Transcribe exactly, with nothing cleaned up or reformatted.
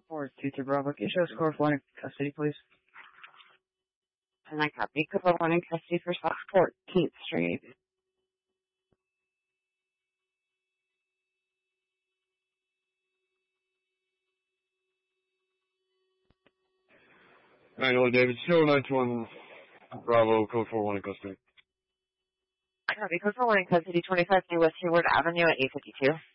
four two two Bravo. Can you show us Code one in custody, please? And I copy. Code one in custody for South fourteenth Street. Manuel David, zero nine two one Bravo, code four one in custody. I copy. Code four one in custody, twenty-five New West Hayward Avenue at eight fifty-two.